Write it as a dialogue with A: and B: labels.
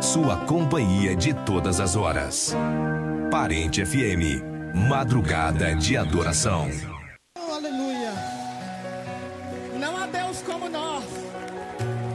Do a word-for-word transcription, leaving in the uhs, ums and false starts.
A: sua companhia de todas as horas. Parente F M, madrugada de adoração.
B: Oh, aleluia. Não há Deus como nós.